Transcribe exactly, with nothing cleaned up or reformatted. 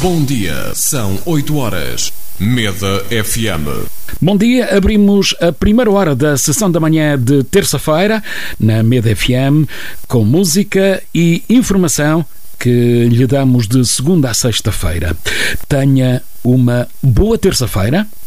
Bom dia, são oito horas. Meda F M. Bom dia, abrimos a primeira hora da sessão da manhã de terça-feira na Meda F M com música e informação que lhe damos de segunda a sexta-feira. Tenha uma boa terça-feira